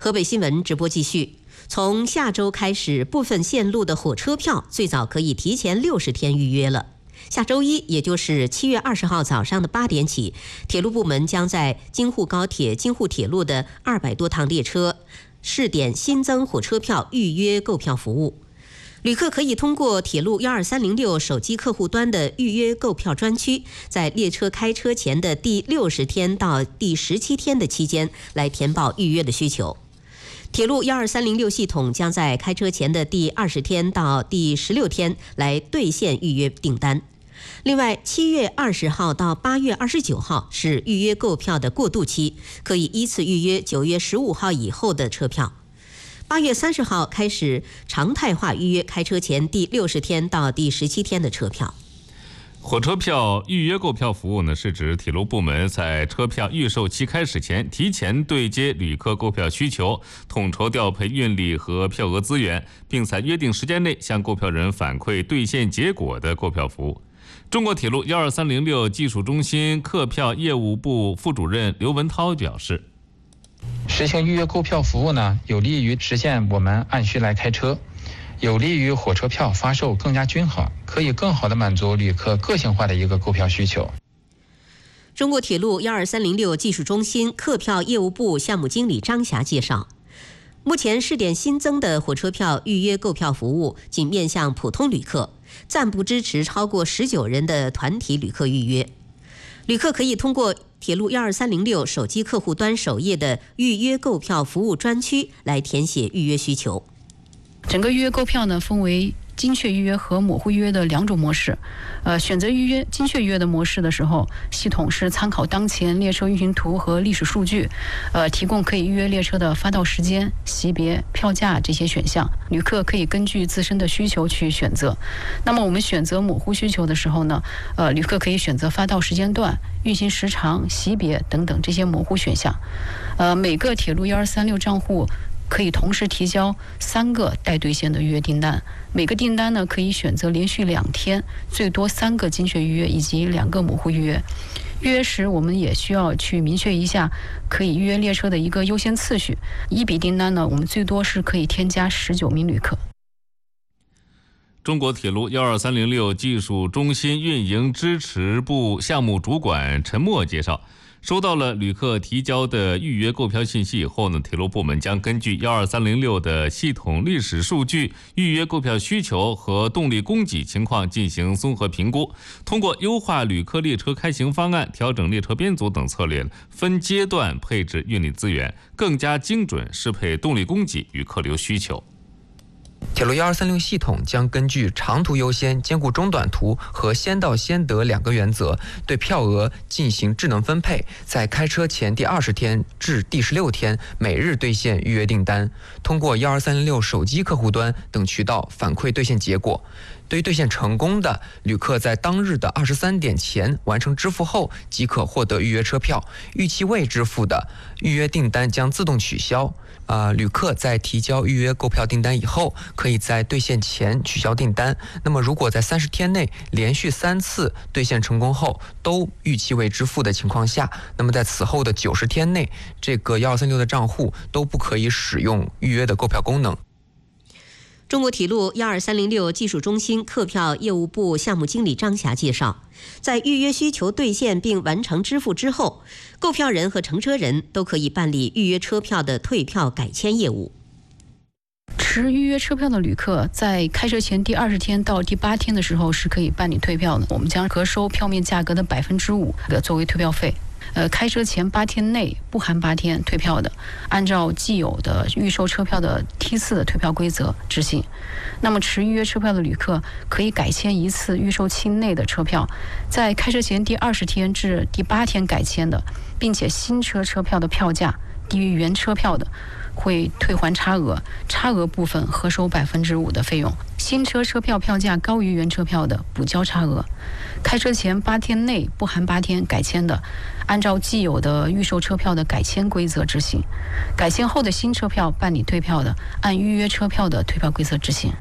河北新闻直播继续。从下周开始，部分线路的火车票最早可以提前60天预约了。下周一，也就是7月20号早上的8点起，铁路部门将在京沪高铁、京沪铁路的200多趟列车试点新增火车票预约购票服务。旅客可以通过铁路12306手机客户端的预约购票专区，在列车开车前的第60天到第17天的期间来填报预约的需求。铁路12306系统将在开车前的第20天到第16天来兑现预约订单。另外，7月20号到8月29号是预约购票的过渡期，可以依次预约9月15号以后的车票。8月30号开始常态化预约开车前第60天到第17天的车票。 火车票预约购票服务呢，是指铁路部门在车票预售期开始前，提前对接旅客购票需求，统筹调配运力和票额资源，并在约定时间内向购票人反馈兑现结果的购票服务。中国铁路12306技术中心客票业务部副主任刘文涛表示， 实行预约购票服务呢，有利于实现我们按需来开车，有利于火车票发售更加均衡，可以更好地满足旅客个性化的一个购票需求。 中国铁路12306技术中心客票业务部项目经理张霞介绍，目前试点新增的火车票预约购票服务仅面向普通旅客，暂不支持超过19人的团体旅客预约。旅客可以通过铁路12306手机客户端首页的预约购票服务专区来填写预约需求。 整个预约购票呢，分为精确预约和模糊预约的2种模式。选择预约精确预约的模式的时候，系统是参考当前列车运行图和历史数据，提供可以预约列车的发到时间、席别、票价这些选项，旅客可以根据自身的需求去选择。那么我们选择模糊需求的时候呢，旅客可以选择发到时间段、运行时长、席别等等这些模糊选项。每个铁路1236账户可以同时提交3个待兑现的预约订单，每个订单呢可以选择连续2天，最多3个精确预约以及2个模糊预约。预约时我们也需要去明确一下可以预约列车的一个优先次序。一笔订单呢，我们最多是可以添加19名旅客。 中国铁路12306技术中心运营支持部项目主管陈默介绍，收到了旅客提交的预约购票信息以后呢，铁路部门将根据12306的系统历史数据、预约购票需求和动力供给情况进行综合评估，通过优化旅客列车开行方案、调整列车编组等策略，分阶段配置运力资源，更加精准适配动力供给与客流需求。 铁路1236系统将根据长途优先、兼顾中短途和先到先得2个原则，对票额进行智能分配，在开车前第20天至第16天每日兑现预约订单，通过12306手机客户端等渠道反馈兑现结果。对于兑现成功的旅客，在当日的23点前完成支付后，即可获得预约车票。逾期未支付的预约订单将自动取消。旅客在提交预约购票订单以后，可以在兑现前取消订单。那么，如果在30天内连续3次兑现成功后都逾期未支付的情况下，那么在此后的90天内，这个1236的账户都不可以使用预约的购票功能。 中国铁路12306技术中心客票业务部项目经理张霞介绍，在预约需求兑现并完成支付之后，购票人和乘车人都可以办理预约车票的退票改签业务。 持预约车票的旅客在开车前第20天到第8天的时候是可以办理退票的，我们将核收票面价格的5%作为退票费。开车前8天内不含8天退票的，按照既有的预售车票的梯次的退票规则执行。那么持预约车票的旅客可以改签1次预售期内的车票，在开车前第20天至第8天改签的，并且新车票的票价低于原车票的，会退还差额，差额部分核收5%的费用。新车票票价高于原车票的，补交差额。开车前8天内不含8天改签的，按照既有的预售车票的改签规则执行。改签后的新车票办理退票的，按预约车票的退票规则执行。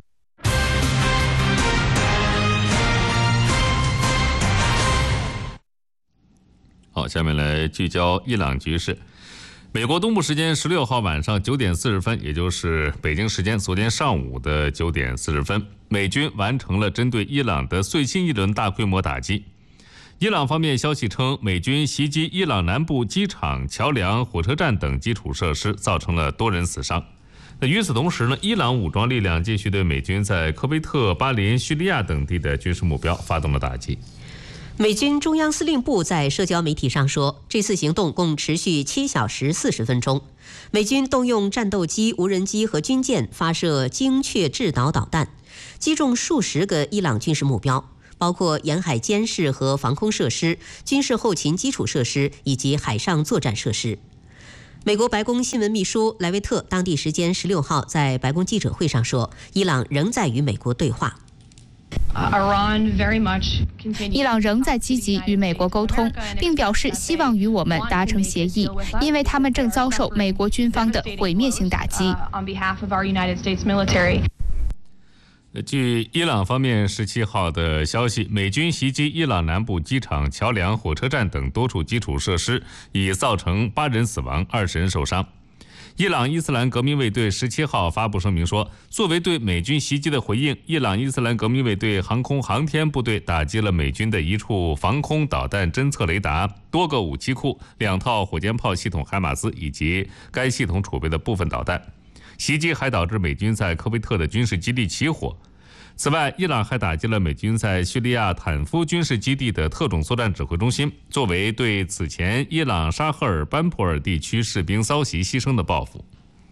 好，下面来聚焦伊朗局势。 美国东部时间16号晚上9点40分，也就是北京时间昨天上午的9点40分，美军完成了针对伊朗的最新一轮大规模打击。伊朗方面消息称，美军袭击伊朗南部机场、桥梁、火车站等基础设施，造成了多人死伤。与此同时呢，伊朗武装力量继续对美军在科威特、巴林、叙利亚等地的军事目标发动了打击。 美军中央司令部在社交媒体上说，这次行动共持续7小时40分钟。美军动用战斗机、无人机和军舰发射精确制导导弹，击中数十个伊朗军事目标，包括沿海监视和防空设施、军事后勤基础设施以及海上作战设施。美国白宫新闻秘书莱维特当地时间16号在白宫记者会上说，伊朗仍在与美国对话。 伊朗仍在积极与美国沟通，并表示希望与我们达成协议，因为他们正遭受美国军方的毁灭性打击。 据伊朗方面17号的消息，美军袭击伊朗南部机场、桥梁、火车站等多处基础设施，已造成8人死亡、20人受伤。伊朗伊斯兰革命卫队17号发布声明说，作为对美军袭击的回应，伊朗伊斯兰革命卫队航空航天部队打击了美军的一处防空导弹侦测雷达、多个武器库、2套火箭炮系统海马斯以及该系统储备的部分导弹。袭击还导致美军在科威特的军事基地起火。此外，伊朗还打击了美军在叙利亚坦夫军事基地的特种作战指挥中心，作为对此前伊朗沙赫尔班普尔地区士兵遭袭牺牲的报复。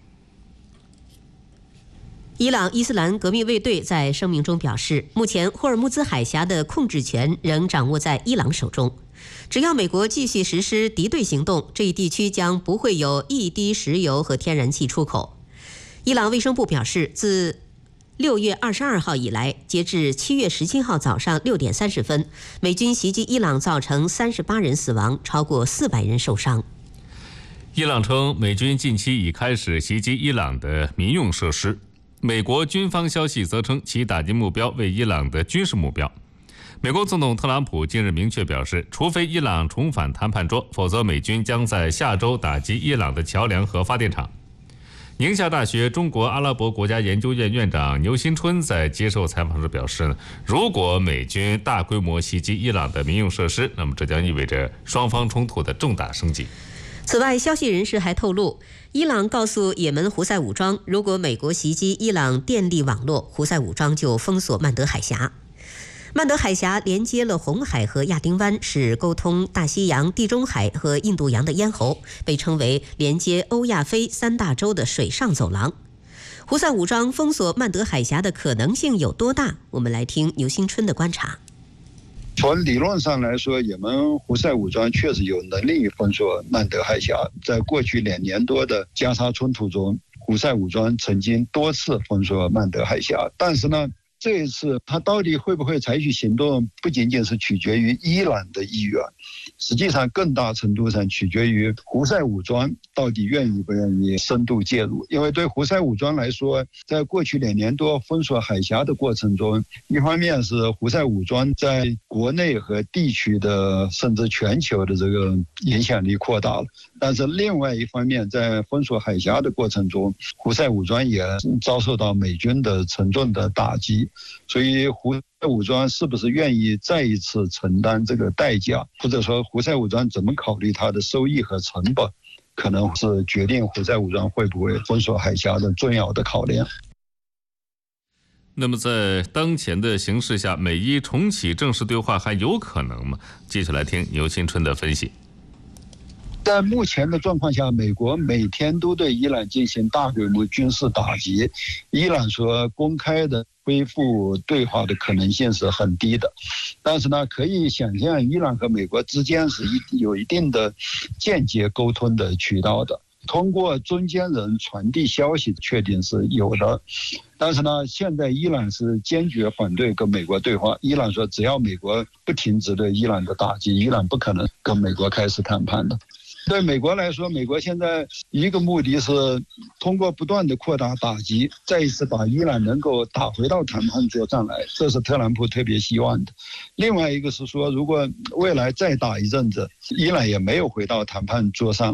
伊朗伊斯兰革命卫队在声明中表示，目前霍尔木兹海峡的控制权仍掌握在伊朗手中。只要美国继续实施敌对行动，这一地区将不会有一滴石油和天然气出口。伊朗卫生部表示，自6月22号以来，截至7月17号早上6点30分，美军袭击伊朗造成38人死亡，超过400人受伤。 伊朗称，美军近期已开始袭击伊朗的民用设施。美国军方消息则称，其打击目标为伊朗的军事目标。美国总统特朗普近日明确表示，除非伊朗重返谈判桌，否则美军将在下周打击伊朗的桥梁和发电厂。宁夏大学中国阿拉伯国家研究院院长牛新春在接受采访时表示，如果美军大规模袭击伊朗的民用设施，那么这将意味着双方冲突的重大升级。 此外，消息人士还透露，伊朗告诉也门胡塞武装，如果美国袭击伊朗电力网络，胡塞武装就封锁曼德海峡。曼德海峡连接了红海和亚丁湾，是沟通大西洋、地中海和印度洋的咽喉，被称为连接欧亚非3大洲的水上走廊。胡塞武装封锁曼德海峡的可能性有多大？我们来听牛新春的观察。 从理论上来说，也门胡塞武装确实有能力封锁曼德海峡。在过去2年多的加沙冲突中，胡塞武装曾经多次封锁曼德海峡，但是呢，这一次他到底会不会采取行动，不仅仅是取决于伊朗的意愿，实际上更大程度上取决于胡塞武装到底愿意不愿意深度介入。因为对胡塞武装来说，在过去2年多封锁海峡的过程中，一方面是胡塞武装在国内和地区的甚至全球的这个影响力扩大了，但是另外一方面，在封锁海峡的过程中，胡塞武装也遭受到美军的沉重的打击。所以胡塞武装是不是愿意再一次承担这个代价，或者说胡塞武装怎么考虑它的收益和成本，可能是决定胡塞武装会不会封锁海峡的重要的考量。 那么在当前的形势下，美伊重启正式对话还有可能吗？继续来听牛新春的分析。 在目前的状况下，美国每天都对伊朗进行大规模军事打击，伊朗说公开的恢复对话的可能性是很低的。但是呢，可以想象伊朗和美国之间是有一定的间接沟通的渠道的，通过中间人传递消息确定是有的。但是呢，现在伊朗是坚决反对跟美国对话。伊朗说，只要美国不停止对伊朗的打击，伊朗不可能跟美国开始谈判的。对美国来说，美国现在一个目的是通过不断的扩大打击，再一次把伊朗能够打回到谈判桌上来，这是特朗普特别希望的。另外一个是说，如果未来再打一阵子，伊朗也没有回到谈判桌上来，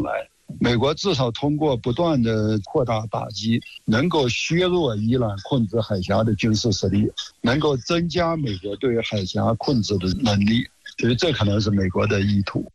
美国至少通过不断的扩大打击，能够削弱伊朗控制海峡的军事实力，能够增加美国对海峡控制的能力，所以这可能是美国的意图。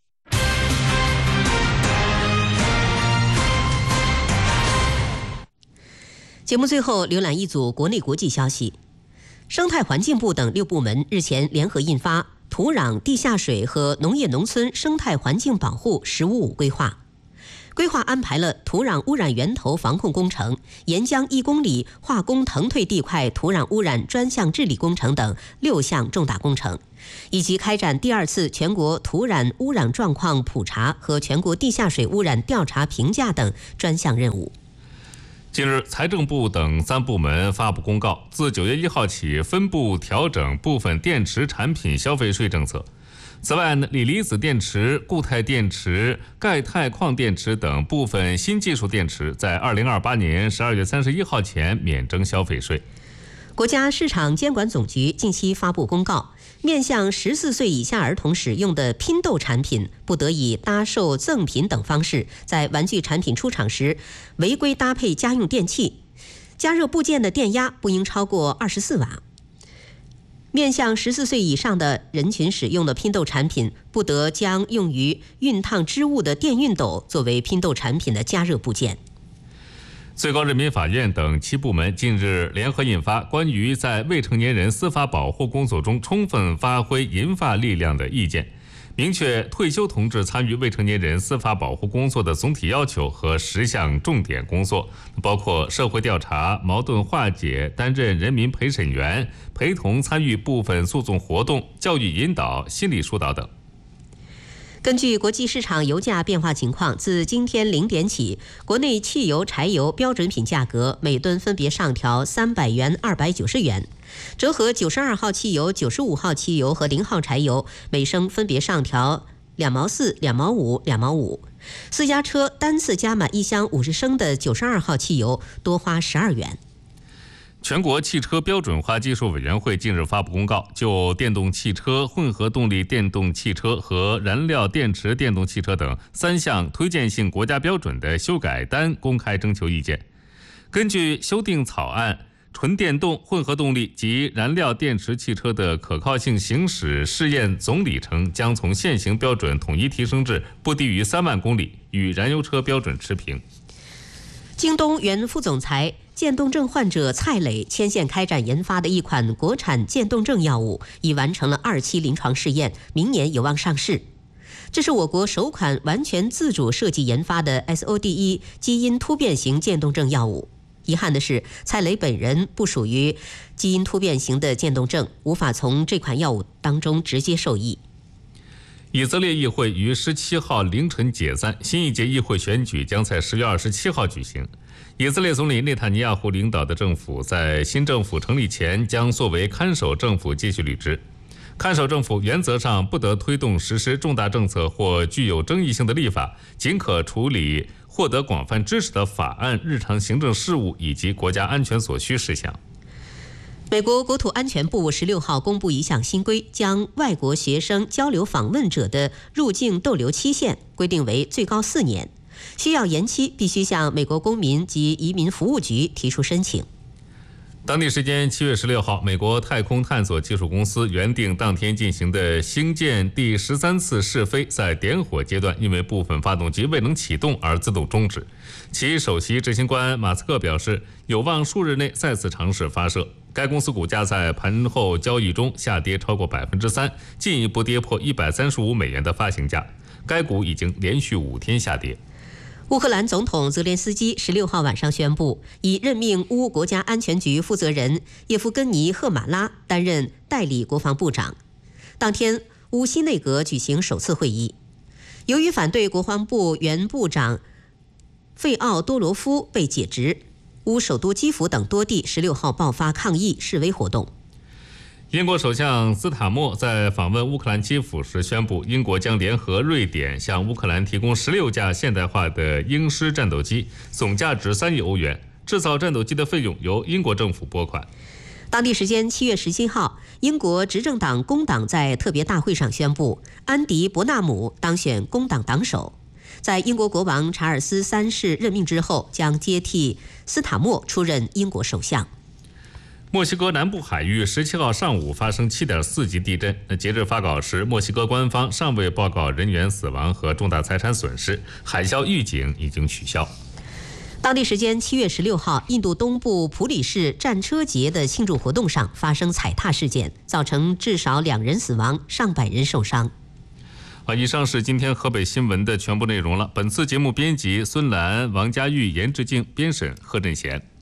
节目最后浏览一组国内国际消息。生态环境部等6部门日前联合印发《土壤、地下水和农业农村生态环境保护“15+5”规划》。规划安排了土壤污染源头防控工程、沿江1公里化工腾退地块土壤污染专项治理工程等6项重大工程，以及开展第2次全国土壤污染状况普查和全国地下水污染调查评价等专项任务。 近日，财政部等3部门发布公告，自9月1号起分步调整部分电池产品消费税政策。此外，锂离子电池、固态电池、钙钛矿电池等部分新技术电池在2028年12月31号前免征消费税。 国家市场监管总局近期发布公告，面向14岁以下儿童使用的拼豆产品，不得以搭售、赠品等方式在玩具产品出厂时违规搭配家用电器，加热部件的电压不应超过24瓦。面向14岁以上的人群使用的拼豆产品，不得将用于熨烫织物的电熨斗作为拼豆产品的加热部件。 最高人民法院等7部门近日联合印发《关于在未成年人司法保护工作中充分发挥银发力量的意见》，明确退休同志参与未成年人司法保护工作的总体要求和10项重点工作，包括社会调查、矛盾化解、担任人民陪审员、陪同参与部分诉讼活动、教育引导、心理疏导等。 根据国际市场油价变化情况，自今天0点起，国内汽油、柴油标准品价格每吨分别上调300元、290元，折合92号汽油、95号汽油和0号柴油每升分别上调2毛4、2毛5、2毛5。私家车单次加满1箱50升的92号汽油多花12元。 全国汽车标准化技术委员会近日发布公告，就电动汽车、混合动力电动汽车和燃料电池电动汽车等3项推荐性国家标准的修改单公开征求意见。根据修订草案，纯电动、混合动力及燃料电池汽车的可靠性行驶试验总里程将从现行标准统一提升至不低于3万公里，与燃油车标准持平。 京东原副总裁、渐冻症患者蔡磊牵线开展研发的一款国产渐冻症药物已完成了2期临床试验，明年有望上市。这是我国首款完全自主设计研发的 SOD1 基因突变型渐冻症药物。遗憾的是，蔡磊本人不属于基因突变型的渐冻症，无法从这款药物当中直接受益。 以色列议会于17号凌晨解散，新一届议会选举将在10月27号举行。以色列总理内塔尼亚胡领导的政府在新政府成立前将作为看守政府继续履职。看守政府原则上不得推动实施重大政策或具有争议性的立法，仅可处理获得广泛支持的法案、日常行政事务以及国家安全所需事项。 美国国土安全部16号公布一项新规，将外国学生交流访问者的入境逗留期限规定为最高4年，需要延期必须向美国公民及移民服务局提出申请。 当地时间7月16号，美国太空探索技术公司原定当天进行的星舰第13次试飞在点火阶段因为部分发动机未能启动而自动终止。其首席执行官马斯克表示，有望数日内再次尝试发射。该公司股价在盘后交易中下跌超过3%，进一步跌破135美元的发行价。该股已经连续5天下跌。 乌克兰总统泽连斯基16号晚上宣布，已任命乌国家安全局负责人叶夫根尼·赫马拉担任代理国防部长。当天，乌新内阁举行首次会议。由于反对国防部原部长费奥多罗夫被解职，乌首都基辅等多地16号爆发抗议示威活动。 英国首相斯塔默在访问乌克兰基辅时宣布，英国将联合瑞典向乌克兰提供16架现代化的鹰狮战斗机，总价值3亿欧元。制造战斗机的费用由英国政府拨款。 当地时间7月17号，英国执政党工党在特别大会上宣布，安迪·伯纳姆当选工党党首。 在英国国王查尔斯3世任命之后，将接替斯塔默出任英国首相。 墨西哥南部海域17号上午发生7.4级地震。截至发稿时，墨西哥官方尚未报告人员死亡和重大财产损失，海啸预警已经取消。 当地时间7月16号，印度东部普里市战车节的庆祝活动上发生踩踏事件，造成至少2人死亡，上百人受伤。 以上是今天河北新闻的全部内容了。本次节目编辑孙兰、王佳玉、严志静，编审贺振贤。